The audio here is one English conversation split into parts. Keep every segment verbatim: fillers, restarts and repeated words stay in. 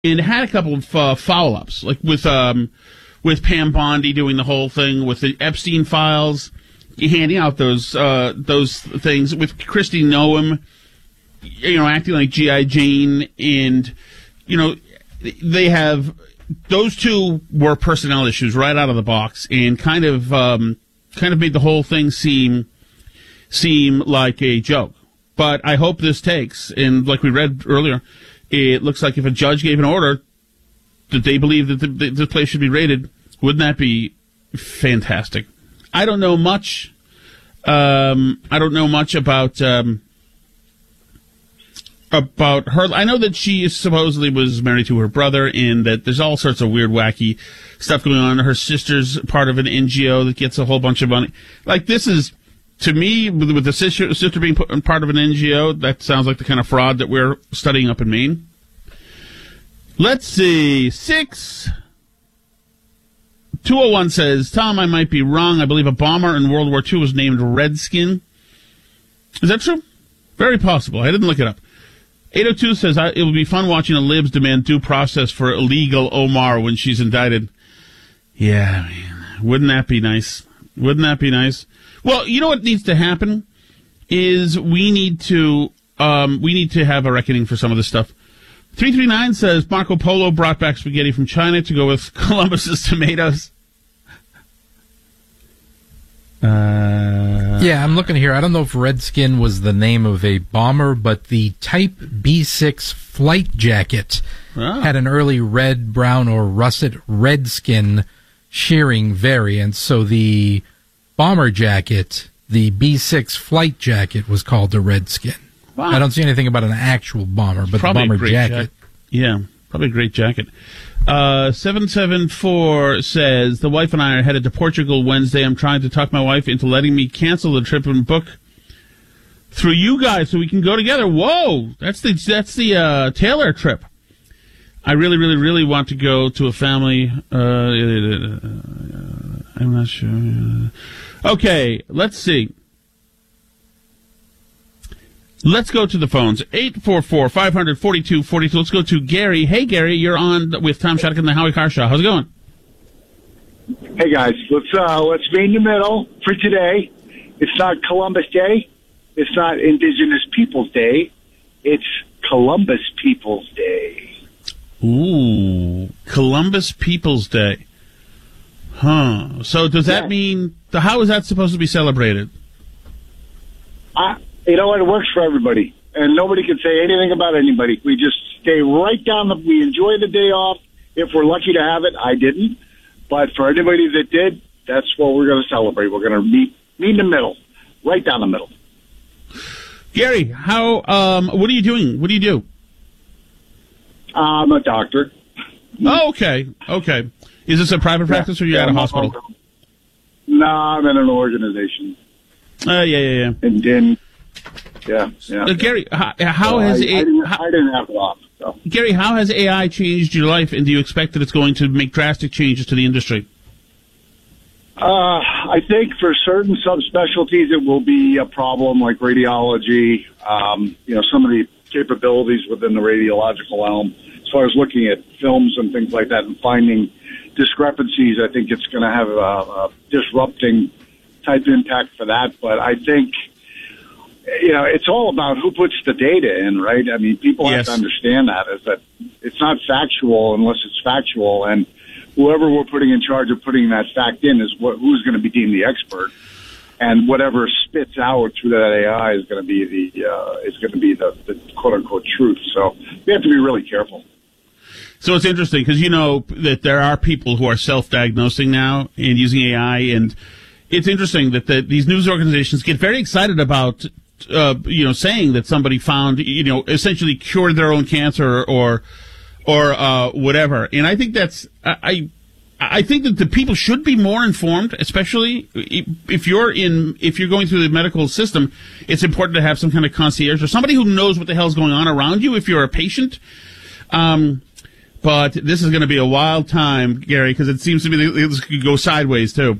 and had a couple of uh, follow-ups, like with um, with Pam Bondi doing the whole thing with the Epstein files, handing out those uh, those things with Kristi Noem, you know, acting like G I. Jane, and you know, they have those two were personnel issues right out of the box, and kind of um, kind of made the whole thing seem seem like a joke. But I hope this takes, and like we read earlier, it looks like if a judge gave an order that they believe that the, the, the place should be raided, wouldn't that be fantastic? I don't know much. Um, I don't know much about um, about her. I know that she supposedly was married to her brother, and that there's all sorts of weird, wacky stuff going on. Her sister's part of an N G O that gets a whole bunch of money. Like, this is, to me, with, with the sister, sister being put, part of an N G O, that sounds like the kind of fraud that we're studying up in Maine. Let's see. Six. two oh one says, Tom, I might be wrong. I believe a bomber in World War Two was named Redskin. Is that true? Very possible. I didn't look it up. eight oh two says, it will be fun watching the libs demand due process for illegal Omar when she's indicted. Yeah, man. Wouldn't that be nice? Wouldn't that be nice? Well, you know what needs to happen is we need to um, we need to have a reckoning for some of this stuff. three three nine says Marco Polo brought back spaghetti from China to go with Columbus's tomatoes. Uh, yeah, I'm looking here. I don't know if Redskin was the name of a bomber, but the Type B six flight jacket oh. had an early red, brown, or russet redskin shearing variant. So the bomber jacket, the B six flight jacket, was called the Redskin. Wow. I don't see anything about an actual bomber, but probably the bomber jacket. jacket. Yeah, probably a great jacket. Uh, seven seven four says, the wife and I are headed to Portugal Wednesday. I'm trying to talk my wife into letting me cancel the trip and book through you guys so we can go together. Whoa! That's the that's the uh, Taylor trip. I really, really, really want to go to a family. Uh, I'm not sure. Okay, let's see. Let's go to the phones. eight four four, five hundred, forty-two forty-two. Let's go to Gary. Hey, Gary, you're on with Tom Shattuck and the Howie Carr Show. How's it going? Hey, guys. Let's uh, let's be in the middle for today. It's not Columbus Day. It's not Indigenous Peoples Day. It's Columbus Peoples Day. Ooh, Columbus Peoples Day. Huh. So does that yeah. mean, how is that supposed to be celebrated? I... You know what? It works for everybody, and nobody can say anything about anybody. We just stay right down the. We enjoy the day off if we're lucky to have it. I didn't, but for anybody that did, that's what we're going to celebrate. We're going to meet meet in the middle, right down the middle. Gary, how? Um, what are you doing? What do you do? I'm a doctor. Oh, okay, okay. Is this a private practice, yeah. or are you yeah, at a hospital? No, I'm in an organization. Uh, yeah, yeah, yeah. And then. Yeah, yeah. Uh, Gary, how, how so has I, a, I, didn't, how, I didn't have it off. So. Gary, how has A I changed your life, and do you expect that it's going to make drastic changes to the industry? Uh, I think for certain subspecialties it will be a problem, like radiology. Um, you know, some of the capabilities within the radiological realm, as far as looking at films and things like that, and finding discrepancies. I think it's going to have a, a disrupting type impact for that. But I think. You know, it's all about who puts the data in, right? I mean, people yes. have to understand that, is that it's not factual unless it's factual, and whoever we're putting in charge of putting that fact in is what, who's going to be deemed the expert, and whatever spits out through that A I is going to be the uh, is going to be the, the quote unquote truth. So we have to be really careful. So it's interesting because you know that there are people who are self-diagnosing now and using A I, and it's interesting that the, these news organizations get very excited about. Uh, you know, saying that somebody found, you know, essentially cured their own cancer or, or uh, whatever. And I think that's, I, I think that the people should be more informed, especially if you're in, if you're going through the medical system. It's important to have some kind of concierge or somebody who knows what the hell's going on around you if you're a patient. Um, but this is going to be a wild time, Gary, because it seems to me that this could go sideways too.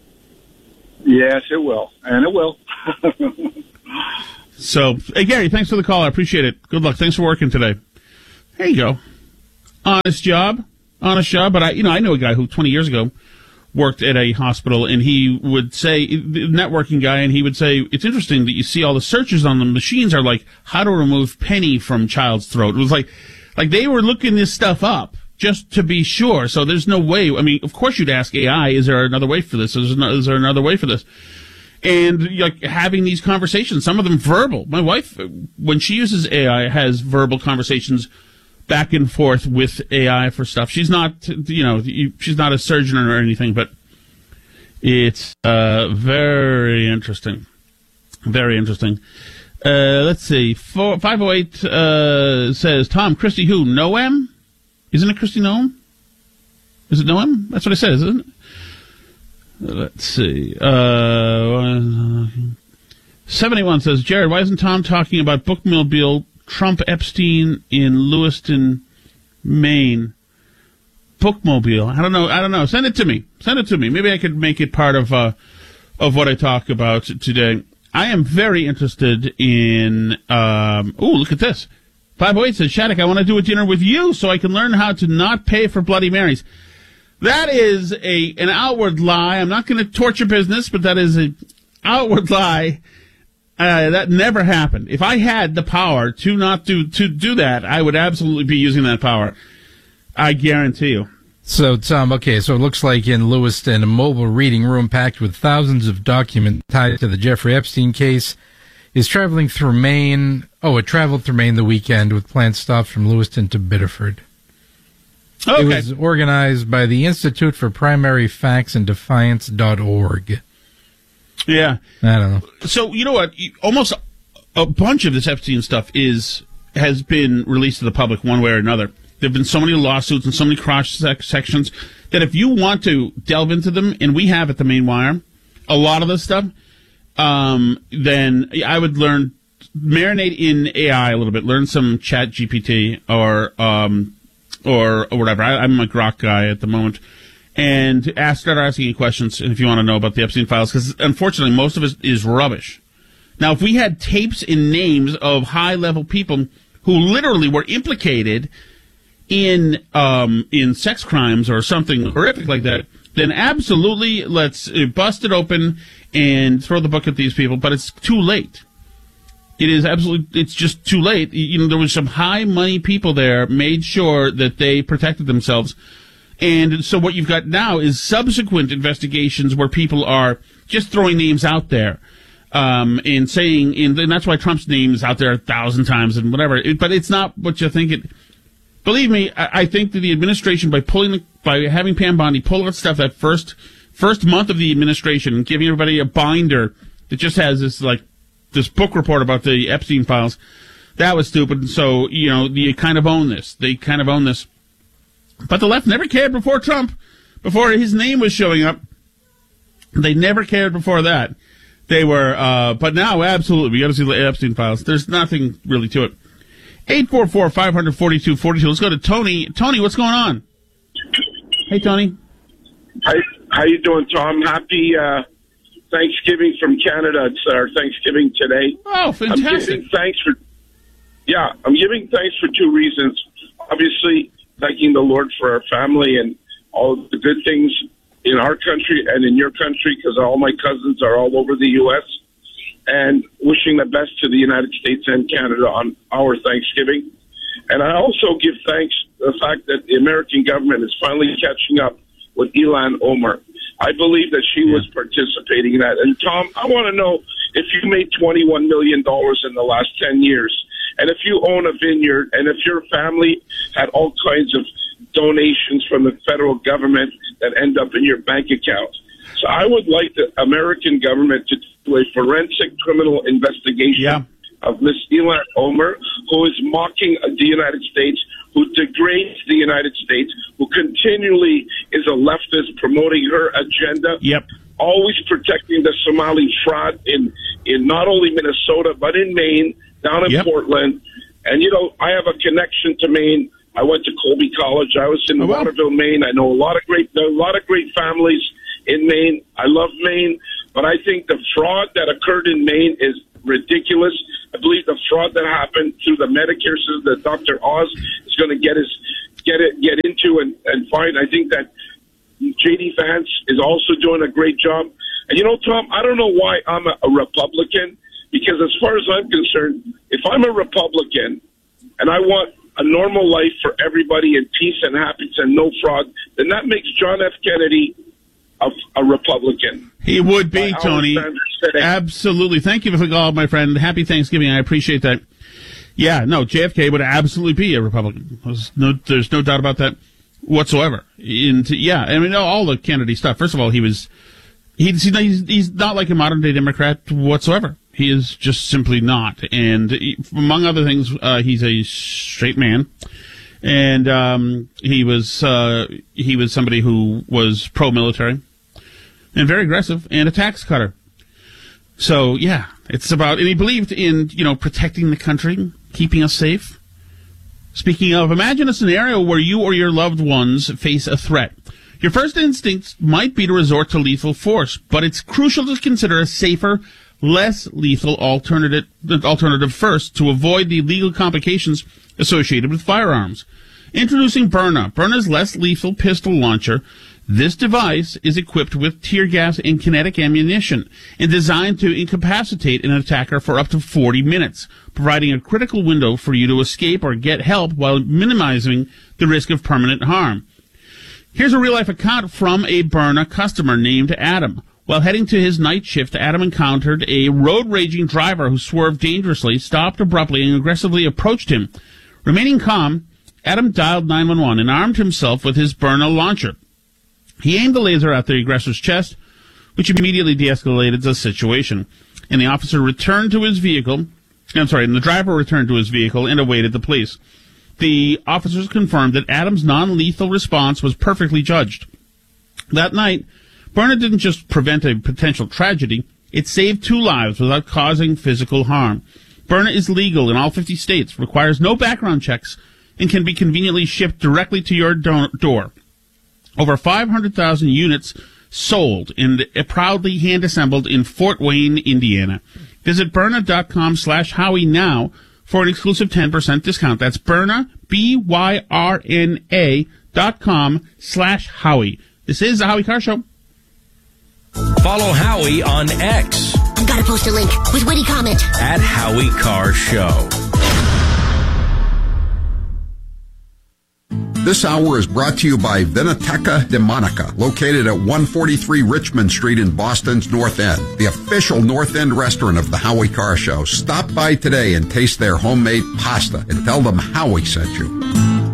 Yes, it will, and it will. So, hey, Gary, thanks for the call. I appreciate it. Good luck. Thanks for working today. There you go. honest job, honest job. But I, you know, I know a guy who twenty years ago worked at a hospital, and he would say, the networking guy, and he would say, it's interesting that you see all the searches on the machines are like, how to remove penny from child's throat. It was like, like they were looking this stuff up just to be sure. So there's no way. I mean, of course you'd ask A I, is there another way for this? Is there, is there another way for this? And like having these conversations, some of them verbal. My wife, when she uses A I, has verbal conversations back and forth with A I for stuff. She's not, you know, she's not a surgeon or anything, but it's uh, very interesting. Very interesting. Uh, let's see. Four, five oh eight uh, says, Tom, Christy who? Noam? Isn't it Christy Noam? Is it Noam? That's what I said, isn't it? Let's see. Uh, seventy-one says, Jared, why isn't Tom talking about bookmobile Trump Epstein in Lewiston, Maine? Bookmobile. I don't know. I don't know. Send it to me. Send it to me. Maybe I could make it part of uh, of what I talk about today. I am very interested in. Um, oh, look at this. five oh eight says, Shattuck, I want to do a dinner with you so I can learn how to not pay for Bloody Marys. That is a an outward lie. I'm not going to torture business, but that is an outward lie. Uh, that never happened. If I had the power to not do to do that, I would absolutely be using that power. I guarantee you. So, Tom, okay, so it looks like in Lewiston, a mobile reading room packed with thousands of documents tied to the Jeffrey Epstein case is traveling through Maine. Oh, it traveled through Maine the weekend with planned stops from Lewiston to Biddeford. Okay. It was organized by the Institute for Primary Facts and Defiance dot org. Yeah. I don't know. So, you know what? Almost a bunch of this Epstein stuff is has been released to the public one way or another. There have been so many lawsuits and so many cross-sections that if you want to delve into them, and we have at the Main Wire, a lot of this stuff, um, then I would learn, marinate in A I a little bit, learn some Chat G P T or... Um, Or, or whatever. I, I'm a Grok guy at the moment. And ask, start asking you questions if you want to know about the Epstein files, because unfortunately most of it is rubbish. Now, if we had tapes and names of high-level people who literally were implicated in um, in sex crimes or something horrific like that, then absolutely let's bust it open and throw the book at these people. But it's too late. It is absolutely, it's just too late. You know, there was some high money people there, made sure that they protected themselves. And so what you've got now is subsequent investigations where people are just throwing names out there, um, and saying, and that's why Trump's name is out there a thousand times and whatever. It, but it's not what you think it, believe me, I, I think that the administration, by pulling, the, by having Pam Bondi pull out stuff that first, first month of the administration and giving everybody a binder that just has this, like, this book report about the Epstein files, that was stupid. And so, you know, you kind of own this. They kind of own this. But the left never cared before Trump, before his name was showing up. They never cared before that. They were, uh, but now, absolutely, we got to see the Epstein files. There's nothing really to it. eight four four, five four two, four two. Let's go to Tony. Tony, what's going on? Hey, Tony. Hi, how you doing, Tom? Happy, uh, Thanksgiving from Canada. It's our Thanksgiving today. Oh, fantastic. I'm giving thanks for, yeah, I'm giving thanks for two reasons. Obviously, thanking the Lord for our family and all the good things in our country and in your country, because all my cousins are all over the U S, and wishing the best to the United States and Canada on our Thanksgiving. And I also give thanks to the fact that the American government is finally catching up with Ilhan Omar. I believe that she was participating in that. And, Tom, I want to know if you made twenty-one million dollars in the last ten years, and if you own a vineyard, and if your family had all kinds of donations from the federal government that end up in your bank account. So I would like the American government to do a forensic criminal investigation yeah. of Miss Ilhan Omar, who is mocking the United States, who degrades the United States, who continually is a leftist promoting her agenda, yep. always protecting the Somali fraud in, in not only Minnesota, but in Maine, down in yep. Portland. And, you know, I have a connection to Maine. I went to Colby College. I was in oh, wow. Waterville, Maine. I know a lot of great, a lot of great families in Maine. I love Maine, but I think the fraud that occurred in Maine is ridiculous. I believe the fraud that happened through the Medicare system that Doctor Oz is going to get his get it, get into and, and find. I think that J D Vance is also doing a great job. And, you know, Tom, I don't know why I'm a, a Republican, because as far as I'm concerned, if I'm a Republican and I want a normal life for everybody in peace and happiness and no fraud, then that makes John F. Kennedy a, a Republican. He would be, Tony. Absolutely. Thank you for the call, my friend. Happy Thanksgiving. I appreciate that. Yeah, no, J F K would absolutely be a Republican. There's no, there's no doubt about that whatsoever. And, yeah, I mean, all the Kennedy stuff. First of all, he was, he's, he's, he's not like a modern-day Democrat whatsoever. He is just simply not. And he, among other things, uh, he's a straight man. And um, he was uh, he was somebody who was pro-military and very aggressive and a tax cutter. So, yeah, it's about, and he believed in, you know, protecting the country, keeping us safe. Speaking of, imagine a scenario where you or your loved ones face a threat. Your first instinct might be to resort to lethal force, but it's crucial to consider a safer, less lethal alternative, alternative first to avoid the legal complications associated with firearms. Introducing Byrna. Byrna's less lethal pistol launcher. This device is equipped with tear gas and kinetic ammunition and designed to incapacitate an attacker for up to forty minutes, providing a critical window for you to escape or get help while minimizing the risk of permanent harm. Here's a real-life account from a Byrna customer named Adam. While heading to his night shift, Adam encountered a road-raging driver who swerved dangerously, stopped abruptly, and aggressively approached him. Remaining calm, Adam dialed nine one one and armed himself with his Byrna launcher. He aimed the laser at the aggressor's chest, which immediately de-escalated the situation. And the officer returned to his vehicle. I'm sorry, and the driver returned to his vehicle and awaited the police. The officers confirmed that Adam's non-lethal response was perfectly judged. That night, Byrna didn't just prevent a potential tragedy, it saved two lives without causing physical harm. Byrna is legal in all fifty states, requires no background checks, and can be conveniently shipped directly to your do- door. Over five hundred thousand units sold and proudly hand-assembled in Fort Wayne, Indiana. Visit Byrna.com slash Howie now for an exclusive ten percent discount. That's Byrna, B Y R N A dot com slash Howie. This is the Howie Carr Show. Follow Howie on X. Gotta post a link with witty comment. At Howie Carr Show. This hour is brought to you by Vinoteca de Monica, located at one forty-three Richmond Street in Boston's North End, the official North End restaurant of the Howie Carr Show. Stop by today and taste their homemade pasta and tell them Howie sent you.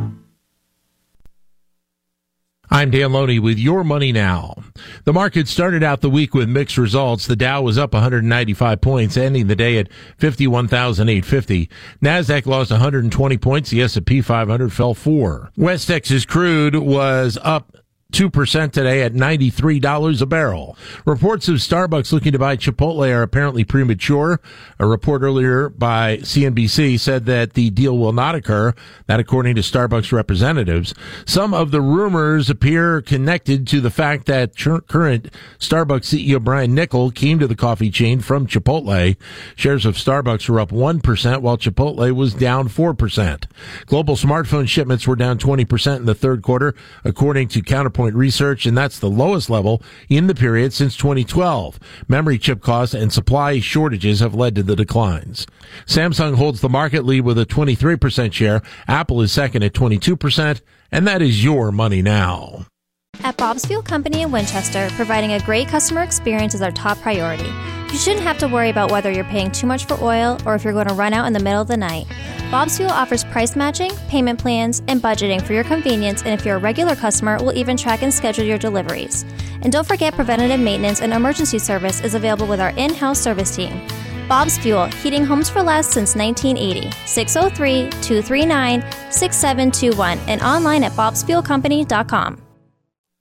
I'm Dan Loney with Your Money Now. The market started out the week with mixed results. The Dow was up one hundred ninety-five points, ending the day at fifty-one thousand eight hundred fifty. NASDAQ lost one hundred twenty points. The S and P five hundred fell four. West Texas crude was up two percent today at ninety-three dollars a barrel. Reports of Starbucks looking to buy Chipotle are apparently premature. A report earlier by C N B C said that the deal will not occur, that according to Starbucks representatives. Some of the rumors appear connected to the fact that current Starbucks C E O Brian Niccol came to the coffee chain from Chipotle. Shares of Starbucks were up one percent while Chipotle was down four percent. Global smartphone shipments were down twenty percent in the third quarter, according to Counterpoint Research, and that's the lowest level in the period since twenty twelve. Memory chip costs and supply shortages have led to the declines. Samsung holds the market lead with a twenty-three percent share. Apple is second at twenty-two percent, and that is Your Money Now. At Bob's Fuel Company in Winchester, providing a great customer experience is our top priority. You shouldn't have to worry about whether you're paying too much for oil or if you're going to run out in the middle of the night. Bob's Fuel offers price matching, payment plans, and budgeting for your convenience, and if you're a regular customer, we'll even track and schedule your deliveries. And don't forget, preventative maintenance and emergency service is available with our in-house service team. Bob's Fuel, heating homes for less since nineteen eighty. six oh three, two three nine, six seven two one and online at bobs fuel company dot com.